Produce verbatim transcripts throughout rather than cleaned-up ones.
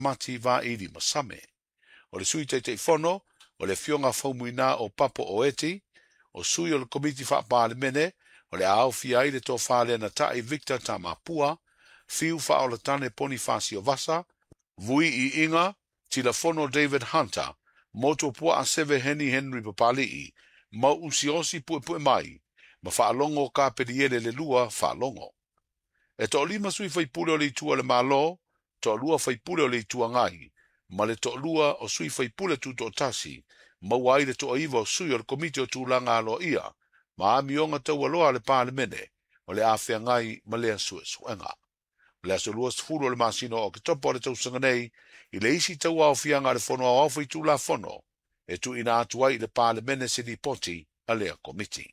mati va ili masame. O le sui te te fono, o le fionga faumuina o papo o eti, o sui o le komiti wha pālemene, o le au fia i le tō whale na tai Victor Tamapua, fiu wha o le tane Bonifacio Vasa, vui i inga, tila fono David Hunter, moto pua a seve Henny Henry Papali'i, mau usi osi pue pue mai, ma whaalongo ka periele le lua whaalongo. E to lima sui whaipule o le itua le malo, to lua whaipule o le itua ngai, ma le to lua o sui whaipule tu to tasi, ma wai le to aiva o sui o le komiti o tūlanga alo ia, ma ami onga tau aloa le pālemene, o le awhia ngai ma lea sue suenga. Le aso lua sfuru o le masino o ke topo o le tau sanganei, i le isi tau au fianga le fono au awhi tu la fono, e tu ina atuai le pālemene se li poti a lea komiti.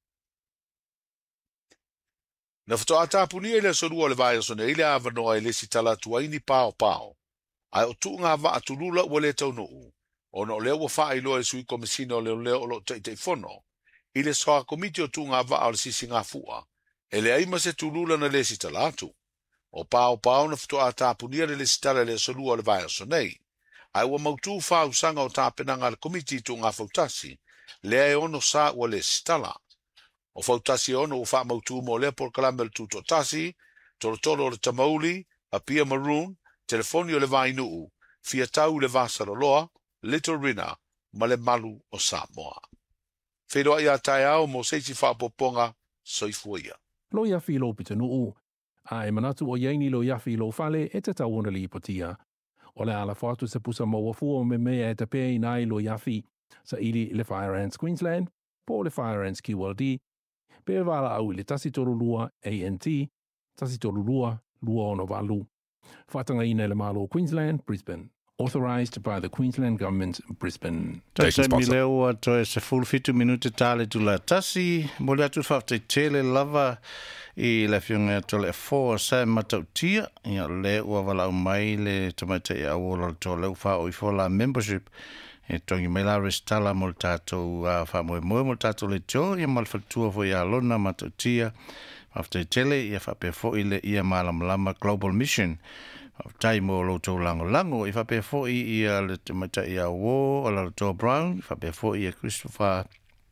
Na fito atapuni e le aso lua le vai aso ne ile avanoa e le si tala tuai ni pao pao, ai o tu ngā wa atulula ua le tau nuu, o no leo wa faa iloa e sui komisina o leo leo o lo te te fono, i le soa komiti o tu ngā wa o le sisi ngā fua, e le aima se tulula na le si tala atu. O pao pao na fito atapunia le le si tala le aso lua le vai aso nei, ai ua mautu faa usanga o tāpenanga le komiti tu ngā fautasi, le e ono sa ua le si tala. O fautasi ono o faa mautu mo le por kalamel tu to tasi, tolo tolo le tamauli, a pia maroon, telefoni o le vai nuu, fia tau le vasaroloa, Little Rina, ma le malu o Samoa. Wheroa ia tai au mo seiti whapoponga, soifua ia. Lo iafi lo pita nuu, a e manatu o iaini lo iafi lo fale e te tauona li ipotia. O le ala whatu se pusa mawafua me mea e te pēi nai lo iafi, sa ili le Fire Ants Queensland, po le Fire Ants Q L D, pe wala au le tasi tolu lua A N T, tasi tolu lua, lua ono walu. Whatanga ina le malo Queensland, Brisbane. Authorised by the Queensland Government, Brisbane. Taisa mi leo ato e se full fitu minute tale tu la tasi, mo le atu whafte tele lava i le fionga ato le four sa matautia, ia le ua wala au mai le tamata i awola to leu wha o i fola membership, e tongi mai la restala mo le tatou wha moe moe mo le tatou le tio, ia malfatua fo i alona matautia, whafte tele ia whape fo i le ia malamlama Global Mission, tai mo lo to lango lango i fa pe fo i le mata ia wo ala to Brown fa pe fo i Christopher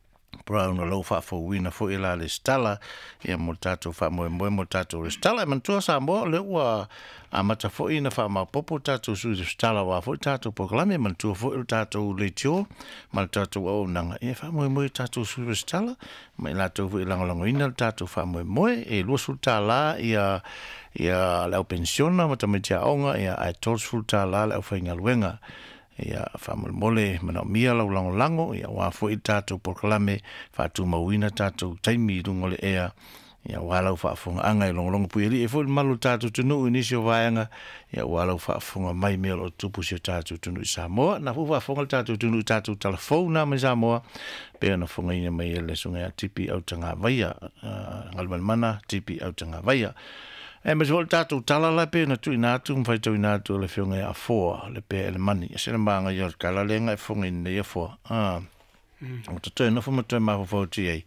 Brown lo fa fo wina fo ila le stala ia mo tato fa mo mo mo tato le stala man to sa mo le wa a mata fo ina fa ma popo tato su stala wa fo tato proclame man to fo il tato le tio man tato o nanga e fa mo mo tato su stala mai la to fo lango lango ina tato fa mo mo e lo su tala ia ia la pensiona mata metia onga ia ai tos futa la la fainga luenga ia famol mole mana mia la lango lango ia wa fo itato proclame fa tu mawina tato taimi dungole ea ia wala fa fonga anga i longo longo puili e fo malu tato tunu inisio vaanga ia wala fa fonga mai melo tupu si tato tunu Samoa na fu fa fonga tato tunu tato telefona me Samoa pe na fonga ina mai le sunga tipi au tanga vaia ngalman mana tipi au tanga vaia. E me sol tatu tala la pe na tu ina tu mfai tu ina tu le fionga a four le pe le mani se na manga yo kala lenga e fonga ina ya four ah o to to no fo mo to ma fo ti e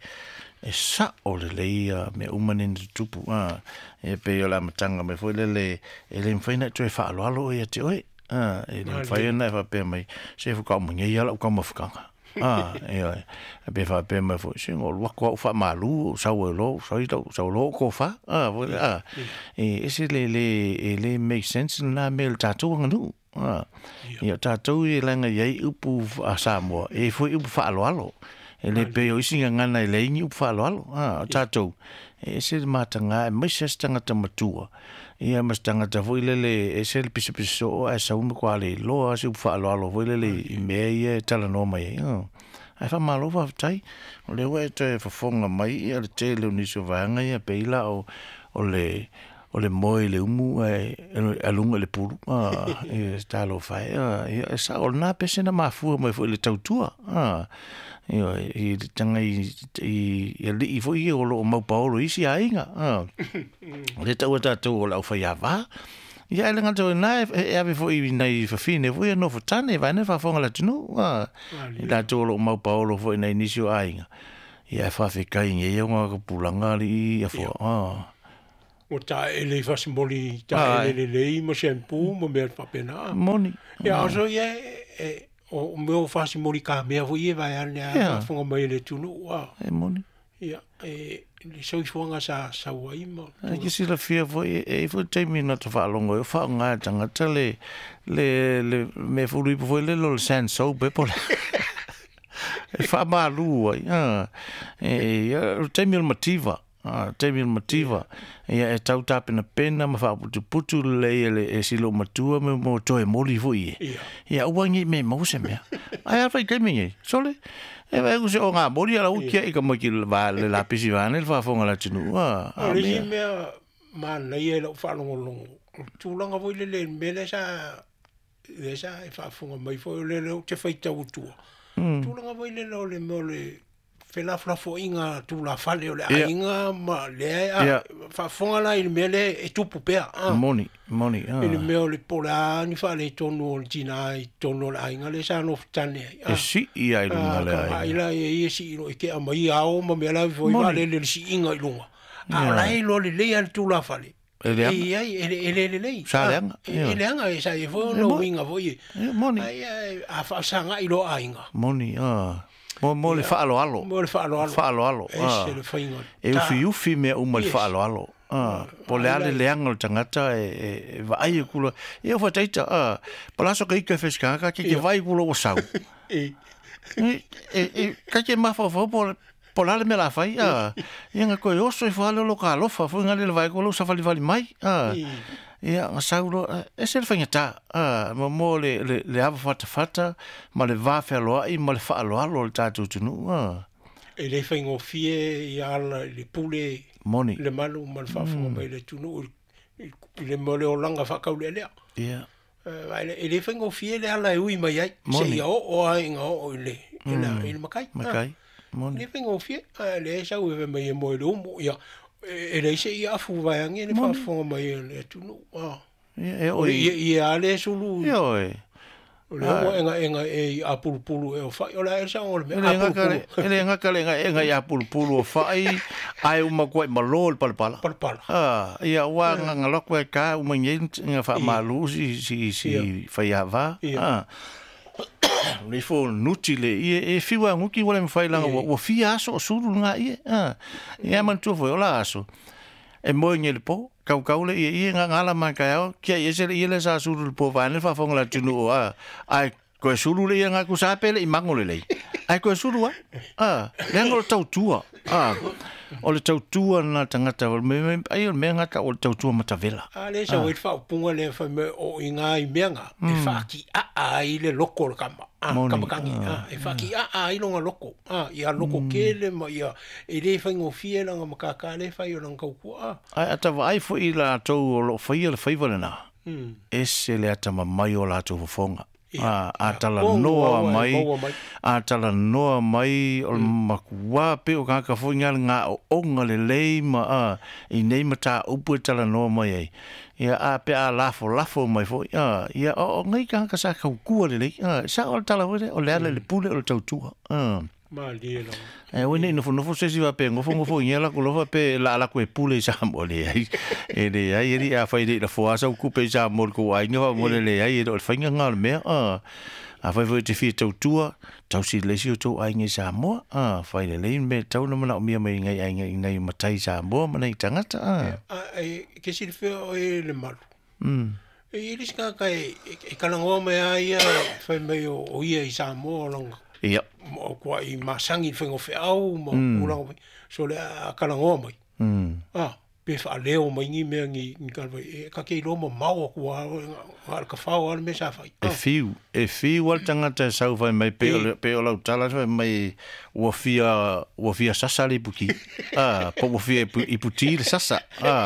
sa o le le me umani ni tupu ah e pe yo la matanga me fo le le e le mfai na tu e fa lo alo e te oi ah e le mfai na fa pe mai se fo ka mo nge ya la ka mo fkanga ah e be fa pe me fo singo lo ko fa malu sa wo lo sa i sa lo ko fa ah ah e ese le le le make sense na mel tatu nganu ah ia tatu i langa ye upu a Samoa e fo upu fa lo alo e le pe o singa ngana le ni upu fa lo alo ah tatu e ese matanga me se stanga tamatua ia mas tanga ta foi le ese le piso piso a sa un quale lo a se fa lo alo foi le me e tala no mai ah ai fa malo fa tai o le we te fa fonga mai ia le te le ni so vanga ia peila o o le o le moi le umu e a lunga le puru ah e sta lo fa ia sa o na pese na mafu mo foi le tautua ah io i tanga i i i fo i o lo mau paolo isi ainga ah le tau tatu o la fa ya va ia le ngato na e ave fo i nei fa fine fo no fo tane va ne fa fonga la tunu ah la to lo mau paolo fo nei inisio ainga ia fa fe kai nge yo nga pulanga li ia fo ah O ta ele fasi moli ta ele le mo shampoo mo me fa pena. Moni. Ya so ye e o meu fasi moli ka me vo ye vai ana fonga mai le tunu wa. E moni. Ya e le so fonga sa sa wa imo. Ki si la fia vo e e vo te mi na fa longo e fa nga tanga tele le le me fu ri vo le lo sen so be po. E fa malu ai. Ah. E te mi motiva. Ah, te mi motiva. Ia e tau tape na pena ma fa putu putu le le e silo matua me mo toe moli vo ie. Ia uangi me mo se me. Ai a fai te mi. Sole. E vai ku se o nga mori ala ukia i ka mo ki va le la pisi va ne fa fonga la tinu. Ah. O le me ma na ie lo fa longo longo. Tu longa vo le le me le sa le sa e fa fonga mai fo le le te fai tau tu. Tu longa vo le lo le mo le fela flafo inga tu la fale o le inga ma le a fa fonga la il mele e tu pupea. Moni, moni. Il mele le pola ni fa le tonu o tina i tonu la inga le sa no tane. E si i ai lunga le ai. Ai la e si lo ke a mai ao ma me la vo i le le si inga i lunga. A la i lo le le al tu la fale. Ele ai ai ele ele ele ele. Sa lenga. Ele anga e sa e vo no winga vo i. Moni. Ai a fa sanga i lo a inga. Moni, ah. Mo mo le fa alo alo. Mo le fa alo alo. Fa alo alo. E le fa inga. E ufi ufi me o mo le fa alo alo. Ah, po le ale le anga tangata e va ai kulo. E o fa taita ah, palaso ka ika feska ka ke vai kulo o sau. E e ka ke ma fa fa po po la me la fai ah. Inga ko yo so fa lo ka lo fa fo ngale le vai kulo sa fa li vali mai. Ah. Ia nga sauro e se fanga ta ah mo mo le le le ava fata fata ma le va fe lo i ma le fa lo lo ta tu tu nu ah e le fanga fie ia le pule moni le malu ma le fa fo ma le tu nu le mo le olanga fa ka le le ia vai le le fanga fie le ala ui mai ai se ia o ai nga o le ina il makai makai moni le fanga fie le sa u ve mai mo le mo ia e le se ia fu vai ange le fa fo mai le tu nu ah e o i ale sulu e o e le mo enga enga e a pulu pulu e fa o la e sa o le a pulu ele enga kale enga enga ia pulu pulu o fa ai ai uma ko malol pal pala pal pala ah ia wa nga lo ko ka uma nyen nga fa malu si si si fa ia va ah le fo nutile e e fiwa nguki wala me fai langa o fia so suru nga i ah ia man tu fo la aso e mo ngel po kau kau le i nga ngala ma ka ki e se le sa suru po va ne fa fo la tunu a ai ko suru le nga ku sa pele i mangole le ai ko suru ah le ngol tau tua ah o le tau tua na tangata me ai me ngata o tau tua matavela a le sa wait fa punga le fa me o inga i menga e fa ki a ai le loko le kama ah kama kangi ah e fa ki a ai longa loko ah ia loko kele ma ia e le fa ngo fie langa makaka le fa yo langa ku ah ai ata vai fo i la tau lo fa i le fa na ese le ata mai o la tau fonga ah atala noa mai atala noa mai o makua pe o ka fo ngal nga o onga le le ma a i nei mata upu tala noa mai ai ia a pe a lafo lafo mai fo ia ia o ngai ka ka sa ka ku le le sa o tala o le le pule o tau tua ah ma le lo e o nei no fo no fo se si va pe ngo fo ngo fo ngela ko lo va pe la la ko e pule sa mo le ai e le ai ri a fa i la fo sa ku pe sa mo ko ai ngo mo le le ai do fa nga ngal me ah a fa fo te fi tau tua tau si le si o tau ai ngi sa mo ah fa le le me tau no na mi mai ngai ai ngai nei matai sa mo ma nei tangata ah ai ke si fe o le mal mm e ri ska ka e kana ngo me ai fa me o ia i sa mo long ia mo ko i masangi fengo fe au mo ula so le kana ngo mai mm ah pe fa leo mai ngi me ngi ka ka ke lo mo mau ko al ka fa al me sa fa e fiu e fiu al tangata sa fa mai pe pe o la tala mai o fia o fia sasa le puki ah po o fia i puti le sasa ah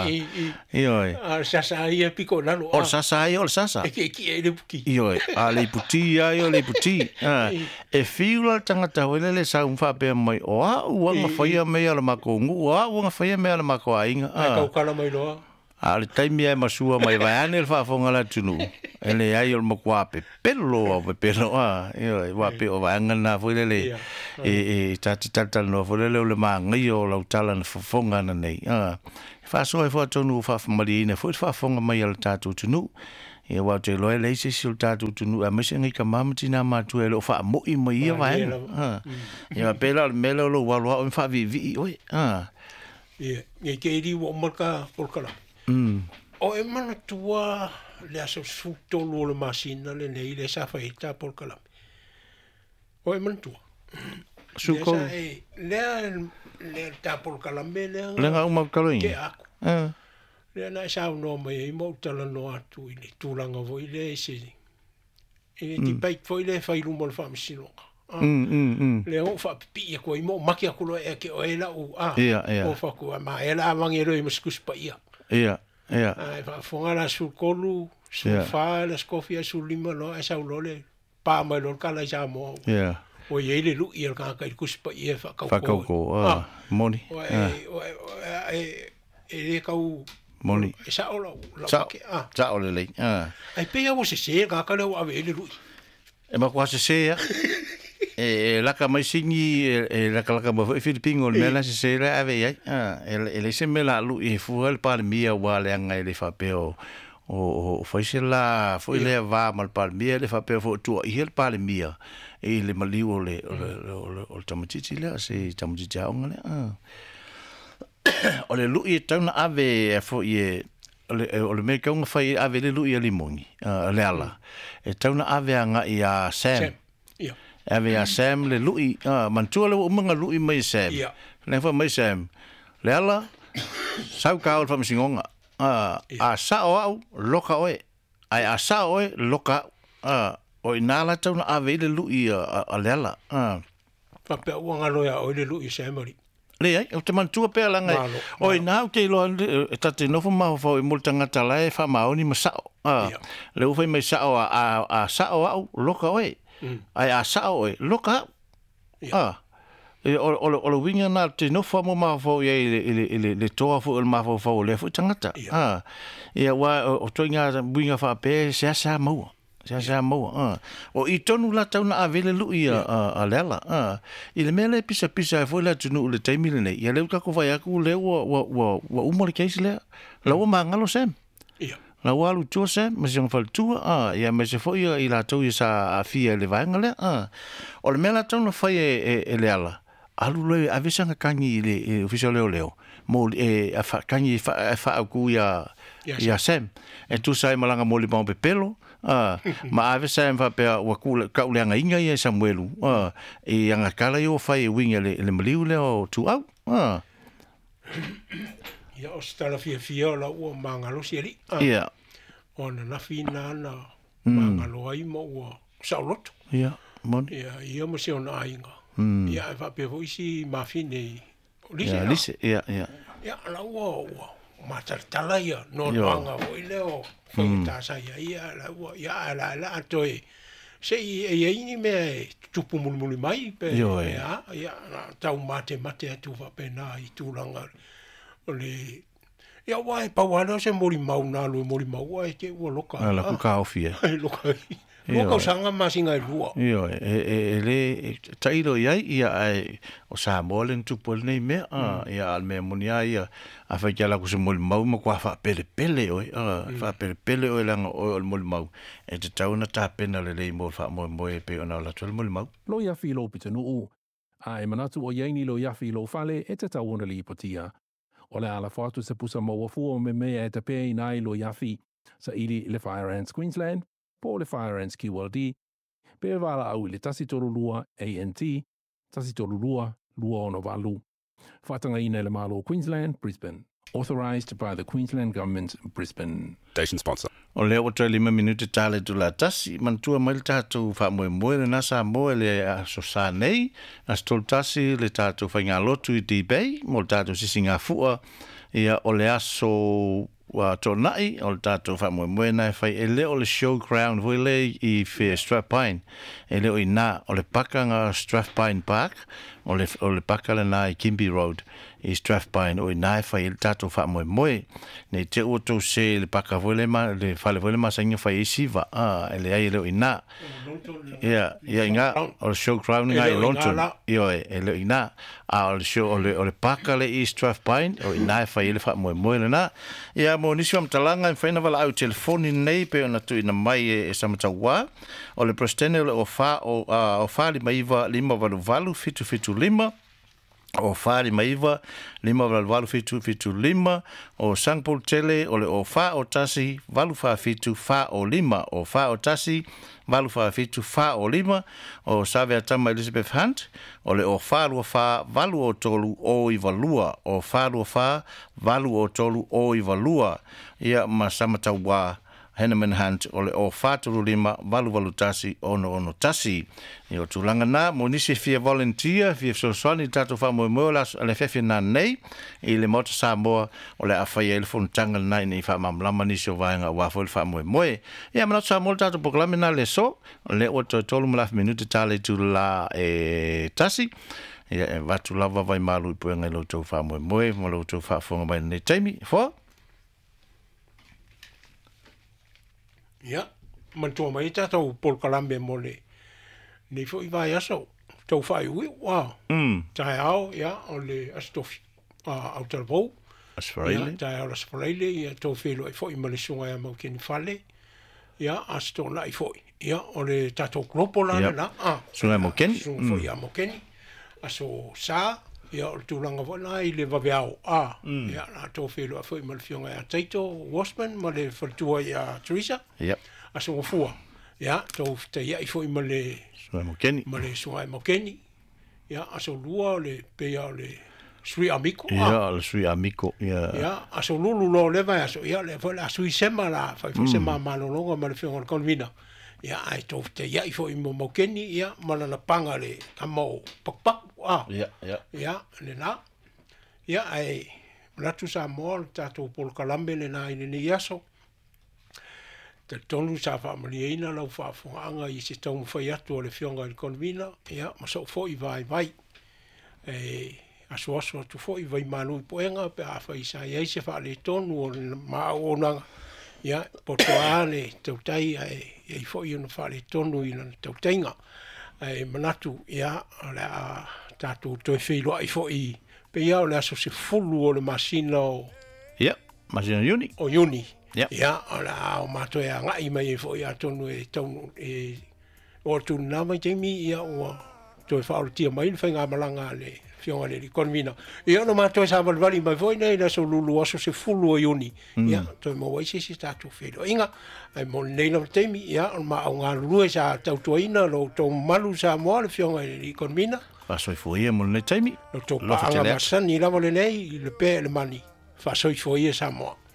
io ah sasa ia pico la lo o sasa io o sasa e ke ki le puki io a le puti io le puti ah e fiu al tangata wele le sa un fa pe mai o a o nga fa ia me ala mako ngu o a o nga fa ia me ala mako ainga ka kala mai lo A le taimi e masua mai vai ane le whaafonga la tunu. E le ai o makua pe pelo o pe pelo a. E wa pe o vai ngana fo le le. E e tati tata no fo le le o le maa ngai o lau tala na whaafonga na nei. Whaasoa e whaatonu o whaafamari ina fo i whaafonga mai ala tātou tunu. E wa te loe le se sil tātou tunu. A mese ngai ka mamati nā mātua e lo wha moi mai ia vai. E wa pela le mele o lo walua o i wha vi vi oi. Ia, e ke iri wa marka polkala. O e mana tua le aso sutolo le masina le nei le sa faita polkala. O e mana tua. Sukolo. Le le ta polkala me le. Le nga uma kaloini. Ke aku. Le na sa no mai mo tala no atu ile tulanga vo ile se. E ti pai foi le fai lu mo fa misino. Mm mm mm. Le o fa pi e ko mo maki akulo e ke o ela u a. Ia ia. O fa ko ma ela mangero i muskus pa ia. Ia ia. Ai fa fonga la sul kolu, sul fa la skofia sul lima lo e sa ulole. Pa mai lo kala ja mo. Ia. O ye le lu i ka ka kus pa ia fa ka ko. Fa ka ko. Ah, moni. O e o e e ka u moni. Sa o la. Sa sa o le le. Ah. Ai pe o se se ka ka le o ave le lu. E ma kwa se se ya. E la ka mai singi e la ka la ka mo Filipino le mela se se la ave ya. Ah, ele se mela lu e fu el par mia wa le nga ele fa pe o o foi se la foi le va mal par mia le fa pe fo tu i el par mia e le maliu le o tamatiti le se tamatiti a ngale. Ah. O le lu i tauna ave fo i o le me ka nga fai ave le lu i limoni. Ah, le ala. E tauna ave nga i a Sam. Ia. Ave a Sam le lui, ah, mantua le umanga lui mai Sam. Ia. Le fa mai Sam. Le ala, sau ka o fa msingonga. Ah, a sa o au, loka oe. Ai a sa oe, loka. Ah, o inala tauna ave le lui a le ala. Ah. Fa pe uanga loia o le lui Sam ri. Le ai, o te mantua pe ala ngai. O inau te lo e tate nofo ma fo e multa ngata lai fa maoni ma sa. Ah. Le u fa mai sa o a a sa o au, loka oe. Ai a sa oe, loka. Ah. E o o o winga na te no fa mo ma fo ye le le le toa fo ma fo fo le fo tangata. Ah. E wa o toinga winga fa pe se sa mo. Se sa mo. Ah. O i tonu la tauna a vele lu i a a lela. Ah. I le mele pisa pisa fo la tunu le taimi le nei. Ya le ka ko vai aku le wo wo wo umor keisi le. La o ma ngalo sem. Ia. La walu tua se, ma se ngafal tua, ah, ia me se foi i la tau i sa a fia le vaenga le, ah. O le mela tau na fai e, e le ala. Alu leo, a vesanga kangi le, e ofisio leo leo. Mo e a fa, kangi fa, fa au ku ia, ia Sam. E tu sai malanga mo li pe pelo, ah. Ma a vesa em fa pe wa ku ka ule anga inga ia Samuelu, ah. E anga kala yo fai e winga le, le maliu leo tu au, ah. Ia o stala fia fia la ua mangalo siari. Ia. O na na fina na mangalo ai mo ua sauloto. Ia, mon. Ia, ia mo se ona ainga. Ia, e fa pe vo isi mafine. Ia, lise, ia, ia. Ia, la ua ua mataritala ia. No anga vo i leo. Fai sa ia, ia, la ua, ia, la, la, atoe. Se i e ini me tupu mulmuli mai. Ia, ia, tau mate mate atu fa pe na i tūlanga. Le ia wai pa wala se mori mau na lu mori mau ai ke wo loka ala ku ka ofia loka loka sanga masinga lua io e le tailo ia ia ai o sa molen tu pol nei me a ia al me monia ia a fa ke la ku se mori mau ma kwa fa pele pele o fa pele pele o langa o mori mau e te tauna ta pena le le mo fa mo mo e pe ona la tol mori mau lo ia fi lo pitanu u ai manatu o yaini lo ia fi lo fale e te tauna li potia. O le ala whātu se pusa mawafua me mea e te pēi nai lo yafi sa ili le Fire Ants Queensland, po le Fire Ants Q L D, pe wala au le tasi toru lua A N T, tasi toru lua, lua ono walu. Whatanga ina le malo Queensland, Brisbane. Authorised by the Queensland Government, Brisbane. Station sponsor. O leo o tō lima minute tāle tu la tasi, mantua mai le tātou wha moe moe le nasa moe le aso sā nei, as tōl tasi le tātou whainga lotu i tī bei, mo le tātou sisi ngā fua, ia o le aso wa tonai o le tatou fa mo mo na fai e le o le showground voi le I fe Strathpine e le o ina o le pakanga Strathpine Park o le o le pakala na I Kimby Road I Strathpine o ina fai le tatou fa mo mo ne te o to se le paka voi le ma le fa le voi le ma sanyo fai siva a e le ai le o ina ia ia inga o le showground nga I Lonton io e le ina a o le show o le o le pakala I Strathpine o ina fai le fa mo mo le na ia mo nisi am talanga fai na vala au telefoni nei pe ona tu ina mai e samatawa o le prostene o fa o o fa li maiva lima valu valu fitu fitu lima o fari maiva lima valu valu fitu fitu lima o sangpol tele o le o fa o tasi valu fa fitu fa o lima o fa o tasi valu fa fitu fa o lima o save atama Elizabeth Hunt o le o fa lua fa valu o tolu o I valua o fa lua fa valu o tolu o I valua ia masamata wa Henneman Hunt o le o faturu lima valu valu tasi ono ono tasi i o tulanga na mo nisi fia volunteer fia soswani tato fa mo mo la le fefe na nei I le mota Samoa o le afai ele fon tangal nai ni fa mamlama nisi o vaenga wa fo fa mo mo ia mana Samoa tato proklame na le so le o to tolu mala minute tale tu la e tasi ia e watu lava vai malu I puenga lo to fa mo mo mo lo to fa fonga mai nei taimi fo ia man to mai tatou Paul Kalambe mo le nei fo I vai aso tau fai ui wa mm tai ao ia o le astofi a au talvo asfaile tai ao asfaile ia to felo I fo I male sunga ia mau keni fale ia asto la I fo ia o le tatou glopo la la a sunga mo keni sunga fo ia mo keni aso sa ia o tulanga vo na I le vaveao a ia na to felo fo I male fionga ia taito Wasman ma le fortua ia Teresa ia aso fua ia to te ia I fo I male sunga mo keni ma le sunga mo keni ia aso lua le pe ia le sui amico ia le sui amico ia ia aso lulu lo le vai aso ia le fo la sui sema la fa fo sema malolonga ma le fionga konvina ia ai to te ia I fo I mo mo keni ia ma la panga le kamo pak pak ah ia ia ia le na ia ai Latu sa mo tatou Paul Kalambe le na ine ni aso te tonu sa fa maliina lau fa fonga I se tau fai atu o le fionga I konvina ia ma so fo I vai vai e aso aso tu fo I vai manu I poenga pe a fai sa ia se fa le tonu o ma ona ia poto ale tau tai ai ia fo I no fa le tonu I na tau tainga e manatu ia le a tatou toi filo I fo I pe ia o le aso se fulu o le masina o ia masina uni o uni ia ia ala o mato ia ngai mai fo ia tonu e tonu e o tu na mai temi ia o to fa o tia mai fa nga malanga le fionga le konvina ia no mato sa val vali mai foi nei na so lulu aso se fulu o uni ia to mo wai se sta tu felo inga ai mo nei no temi ia o ma nga lulu sa tau toina lo to malu sa mo le fionga le konvina fa so foi mo le temi lo to pa nga masani la mo le nei le pe le mani fa so foi sa mo